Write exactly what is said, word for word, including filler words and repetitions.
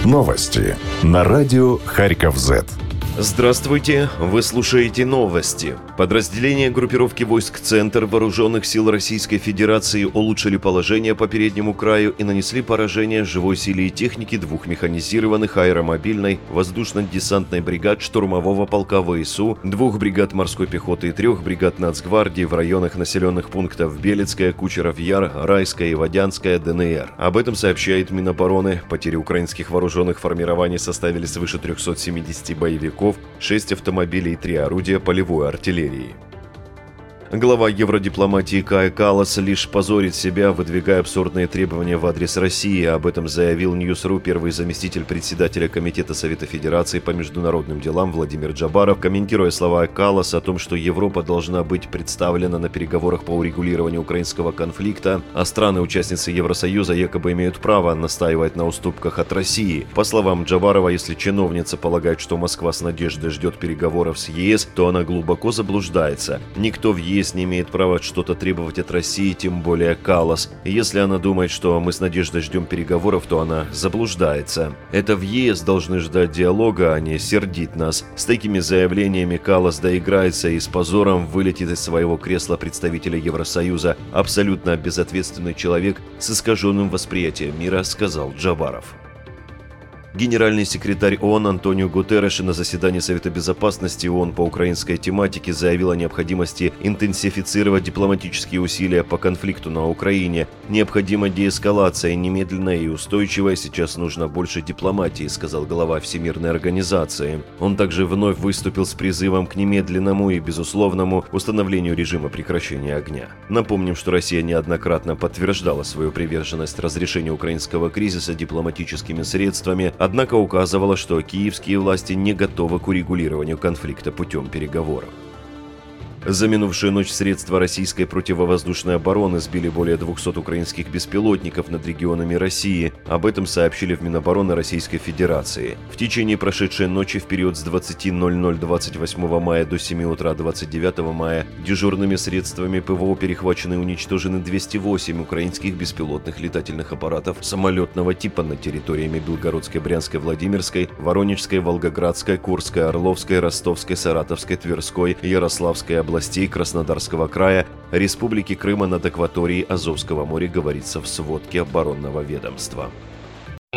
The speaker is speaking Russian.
Новости на радио Харьков-Зет. Здравствуйте, вы слушаете новости. Подразделения группировки войск «Центр» Вооруженных сил Российской Федерации улучшили положение по переднему краю и нанесли поражение живой силе и технике двух механизированных аэромобильной воздушно-десантной бригад штурмового полка ВСУ, двух бригад морской пехоты и трех бригад Нацгвардии в районах населенных пунктов Белецкая, Кучеров-Яр, Райская и Водянская ДНР. Об этом сообщает Минобороны. Потери украинских вооруженных формирований составили свыше трёхсот семидесяти боевиков, шесть автомобилей и три орудия полевой артиллерии. Глава евродипломатии Кая Каллас лишь позорит себя, выдвигая абсурдные требования в адрес России. Об этом заявил Ньюс.ру первый заместитель председателя Комитета Совета Федерации по международным делам Владимир Джабаров, комментируя слова Калласа о том, что Европа должна быть представлена на переговорах по урегулированию украинского конфликта, а страны-участницы Евросоюза якобы имеют право настаивать на уступках от России. По словам Джабарова, если чиновница полагает, что Москва с надеждой ждет переговоров с ЕС, то она глубоко заблуждается. Никто в ЕС не имеет права что-то требовать от России, тем более Каллас. Если она думает, что мы с надеждой ждем переговоров, то она заблуждается. Это в ЕС должны ждать диалога, а не сердить нас. С такими заявлениями Каллас доиграется и с позором вылетит из своего кресла представителя Евросоюза. Абсолютно безответственный человек с искаженным восприятием мира, сказал Джабаров. Генеральный секретарь ООН Антонио Гутерреш на заседании Совета Безопасности ООН по украинской тематике заявил о необходимости интенсифицировать дипломатические усилия по конфликту на Украине. Необходима деэскалация, немедленная и устойчивая. Сейчас нужно больше дипломатии, сказал глава Всемирной организации. Он также вновь выступил с призывом к немедленному и безусловному установлению режима прекращения огня. Напомним, что Россия неоднократно подтверждала свою приверженность разрешению украинского кризиса дипломатическими средствами, однако указывала, что киевские власти не готовы к урегулированию конфликта путем переговоров. За минувшую ночь средства российской противовоздушной обороны сбили более двухсот украинских беспилотников над регионами России. Об этом сообщили в Минобороны Российской Федерации. В течение прошедшей ночи в период с двадцати ноль-ноль двадцать восьмого мая до семи утра двадцать девятого мая дежурными средствами ПВО перехвачены и уничтожены двести восемь украинских беспилотных летательных аппаратов самолетного типа на территориями Белгородской, Брянской, Владимирской, Воронежской, Волгоградской, Курской, Орловской, Ростовской, Саратовской, Тверской, Ярославской областей, областей Краснодарского края, Республики Крыма над акваторией Азовского моря, говорится в сводке оборонного ведомства.